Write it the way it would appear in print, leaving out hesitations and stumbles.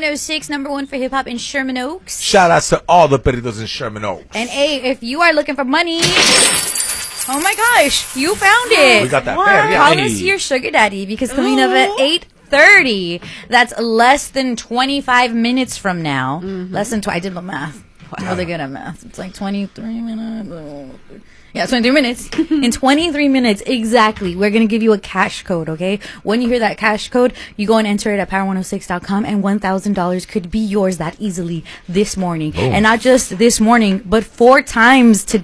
106, #1 for hip hop in Sherman Oaks. Shout outs to all the perritos in Sherman Oaks. And if you are looking for money, oh my gosh, you found it. We got that. Call us your sugar daddy because coming up at 8:30, that's less than 25 minutes from now. Less than I did the math. I'm really good at math. It's like 23 minutes. Yeah, 23 minutes. In 23 minutes, exactly, we're going to give you a cash code, okay? When you hear that cash code, you go and enter it at power106.com, and $1,000 could be yours that easily this morning. And not just this morning, but 4 times